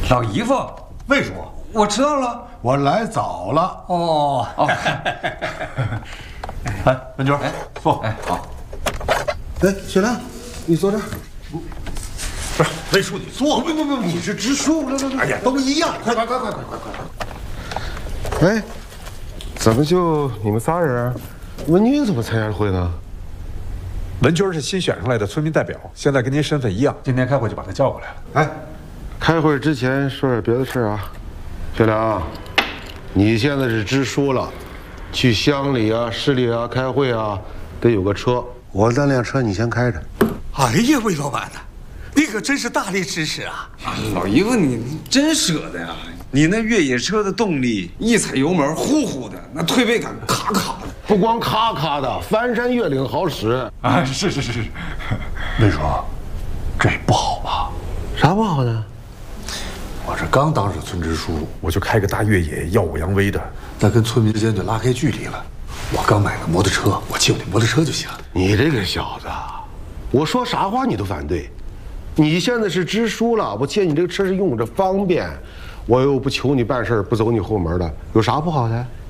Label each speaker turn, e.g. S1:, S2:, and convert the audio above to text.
S1: 老姨夫，
S2: 魏叔，
S1: 我迟到了。
S2: 我来早了。
S1: 哦。
S2: 来，文娟，坐。
S1: 哎，好。
S3: 哎，雪亮，你坐这儿。
S2: 不是，魏叔，你坐。
S3: 不，你是支书，来。
S2: 哎呀，都一样，快！
S3: 哎，怎么就你们仨人？文军怎么参加会呢？
S4: 文军是新选上来的村民代表，现在跟您身份一样。
S1: 今天开会就把他叫过来了。
S3: 哎，开会之前说点别的事啊。雪良，你现在是支书了，去乡里啊、市里啊开会啊，得有个车。我那辆车你先开着。
S2: 哎呀，魏老板呐，你可真是大力支持啊！
S1: 老姨夫，你真舍得呀！你那越野车的动力，一踩油门呼呼的，那推背感咔咔的。
S3: 不光咔咔的，翻山越岭好使
S1: 啊！是。
S2: 魏叔，这不好吧？
S3: 啥不好呢？
S2: 我这刚当上村支书，
S4: 我就开个大越野，耀武扬威的，
S2: 那跟村民之间就拉开距离了。我刚买了摩托车，我骑我那摩托车就行。
S3: 你这个小子，我说啥话你都反对。你现在是支书了，我借你这个车是用着方便，我又不求你办事，不走你后门的，有啥不好的？